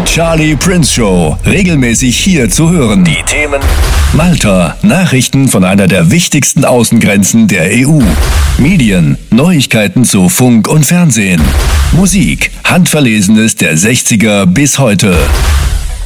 Charlie Prince Show, regelmäßig hier zu hören. Die Themen: Malta, Nachrichten von einer der wichtigsten Außengrenzen der EU. Medien, Neuigkeiten zu Funk und Fernsehen. Musik, Handverlesenes der 60er bis heute.